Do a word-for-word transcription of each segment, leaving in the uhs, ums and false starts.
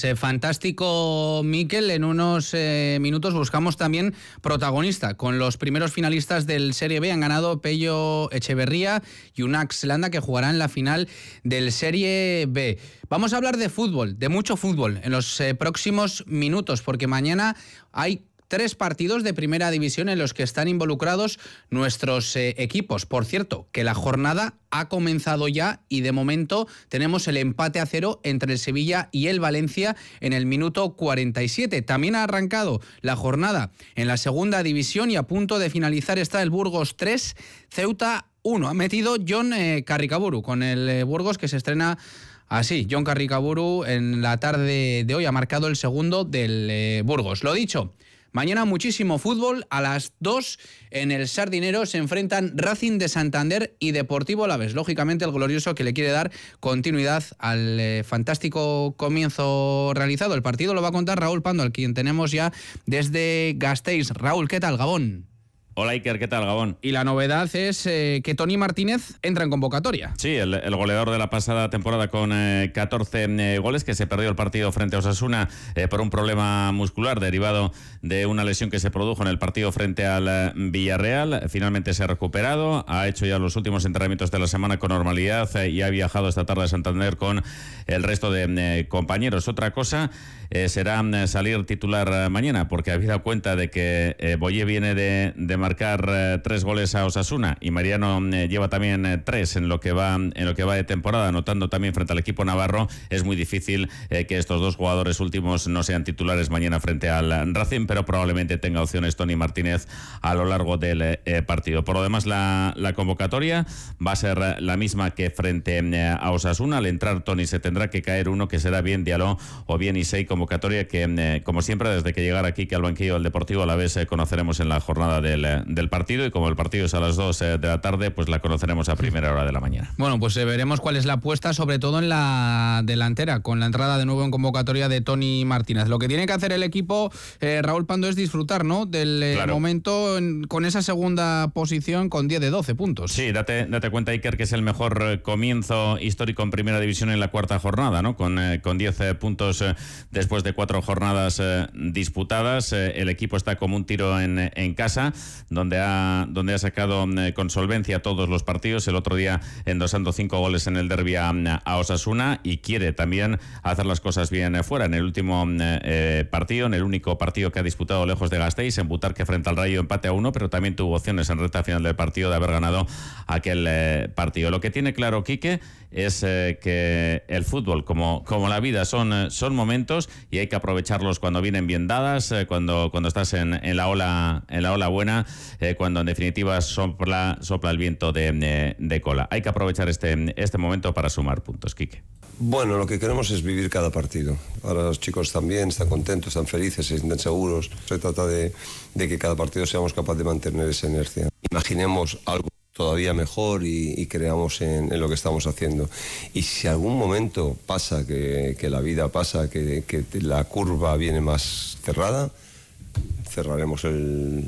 Pues eh, fantástico, Miquel. En unos eh, minutos buscamos también protagonista con los primeros finalistas del Serie B. Han ganado Pello Echeverría y Unax Landa, que jugarán la final del Serie B. Vamos a hablar de fútbol, de mucho fútbol en los eh, próximos minutos, porque mañana hay tres partidos de primera división en los que están involucrados nuestros eh, equipos. Por cierto, que la jornada ha comenzado ya y de momento tenemos el empate a cero entre el Sevilla y el Valencia en el minuto cuarenta y siete. También ha arrancado la jornada en la segunda división y a punto de finalizar está el Burgos tres, Ceuta uno. Ha metido John eh, Carricaburu con el eh, Burgos, que se estrena así. John Carricaburu en la tarde de hoy ha marcado el segundo del eh, Burgos. Lo dicho, mañana muchísimo fútbol. A las dos en el Sardinero se enfrentan Racing de Santander y Deportivo Alavés. Lógicamente el glorioso, que le quiere dar continuidad al eh, fantástico comienzo realizado. El partido lo va a contar Raúl Pando, al quien tenemos ya desde Gasteiz. Raúl, ¿qué tal, Gabón? Hola Iker, ¿qué tal, Gabón? Y la novedad es eh, que Toni Martínez entra en convocatoria. Sí, el, el goleador de la pasada temporada con eh, catorce eh, goles, que se perdió el partido frente a Osasuna eh, por un problema muscular derivado de una lesión que se produjo en el partido frente al eh, Villarreal. Finalmente se ha recuperado, ha hecho ya los últimos entrenamientos de la semana con normalidad eh, y ha viajado esta tarde a Santander con el resto de eh, compañeros. Otra cosa eh, será eh, salir titular eh, mañana, porque habida cuenta de que eh, Boye viene de, de marcar eh, tres goles a Osasuna y Mariano eh, lleva también eh, tres en lo que va en lo que va de temporada, anotando también frente al equipo navarro. Es muy difícil eh, que estos dos jugadores últimos no sean titulares mañana frente al Racing, pero probablemente tenga opciones Toni Martínez a lo largo del eh, partido. Por lo demás, la, la convocatoria va a ser la misma que frente eh, a Osasuna. Al entrar Toni se tendrá que caer uno, que será bien Diallo o bien Isei. Convocatoria que, eh, como siempre, desde que llegara aquí que al banquillo del Deportivo Alavés eh, conoceremos en la jornada del eh, del partido, y como el partido es a las dos de la tarde, pues la conoceremos a primera hora de la mañana. Bueno, pues eh, veremos cuál es la apuesta, sobre todo en la delantera, con la entrada de nuevo en convocatoria de Toni Martínez. Lo que tiene que hacer el equipo, eh, Raúl Pando, es disfrutar, ¿no?, del eh, claro. momento en, con esa segunda posición con diez de doce puntos. Sí, date, date cuenta, Iker, que es el mejor comienzo histórico en primera división en la cuarta jornada, ¿no? Con, eh, con diez eh, puntos eh, después de cuatro jornadas eh, disputadas. Eh, el equipo está como un tiro en, en casa, donde ha, donde ha sacado eh, con solvencia todos los partidos. El otro día endosando cinco goles en el derbi a, a Osasuna, y quiere también hacer las cosas bien eh, fuera. En el último eh, partido, en el único partido que ha disputado lejos de Gasteiz, en Butarque frente al Rayo, empate a uno, pero también tuvo opciones en recta final del partido de haber ganado aquel eh, partido. Lo que tiene claro Quique es eh, que el fútbol, como, como la vida, son, son momentos, y hay que aprovecharlos cuando vienen bien dadas, eh, cuando, cuando estás en, en, la ola, en la ola buena, eh, cuando en definitiva sopla, sopla el viento de, de, de cola. Hay que aprovechar este, este momento para sumar puntos, Quique. Bueno, lo que queremos es vivir cada partido. Ahora los chicos están bien, están contentos, están felices, se sienten seguros. Se trata de, de que cada partido seamos capaces de mantener esa inercia. Imaginemos algo todavía mejor y, y creamos en, en lo que estamos haciendo. Y si algún momento pasa, que, que la vida pasa, que, que la curva viene más cerrada, cerraremos el,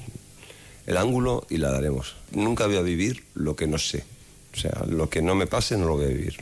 el ángulo y la daremos. Nunca voy a vivir lo que no sé. O sea, lo que no me pase no lo voy a vivir.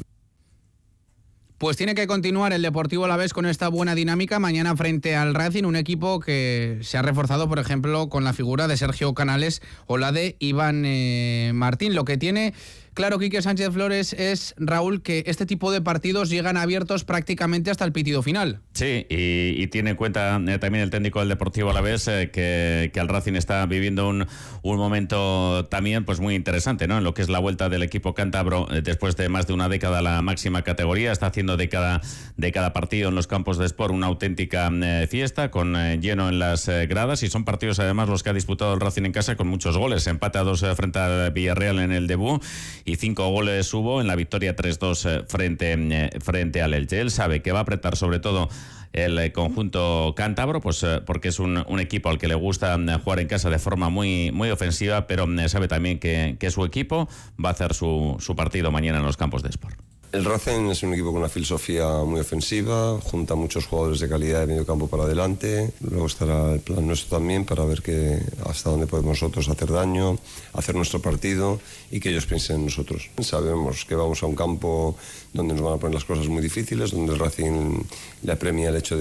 Pues tiene que continuar el Deportivo Alavés con esta buena dinámica mañana frente al Racing, un equipo que se ha reforzado, por ejemplo, con la figura de Sergio Canales o la de Iván eh, Martín. Lo que tiene claro Quique Sánchez Flores es, Raúl, que este tipo de partidos llegan abiertos prácticamente hasta el pitido final. Sí, y, y tiene en cuenta eh, también el técnico del Deportivo Alavés eh, que, que el Racing está viviendo un, un momento también pues muy interesante, ¿no?, en lo que es la vuelta del equipo cántabro eh, después de más de una década a la máxima categoría. Está haciendo de cada, de cada partido en los campos de Sport una auténtica eh, fiesta, con eh, lleno en las eh, gradas, y son partidos además los que ha disputado el Racing en casa con muchos goles. Empate a dos eh, frente al Villarreal en el debut, y cinco goles hubo en la victoria tres dos eh, frente, eh, frente al Elche. Él sabe que va a apretar sobre todo el conjunto cántabro, pues eh, porque es un, un equipo al que le gusta eh, jugar en casa de forma muy, muy ofensiva, pero eh, sabe también que, que su equipo va a hacer su, su partido mañana en los campos de Sport. El Racing es un equipo con una filosofía muy ofensiva, junta muchos jugadores de calidad de medio campo para adelante. Luego estará el plan nuestro también para ver que hasta dónde podemos nosotros hacer daño, hacer nuestro partido y que ellos piensen en nosotros. Sabemos que vamos a un campo donde nos van a poner las cosas muy difíciles, donde el Racing le apremia el hecho de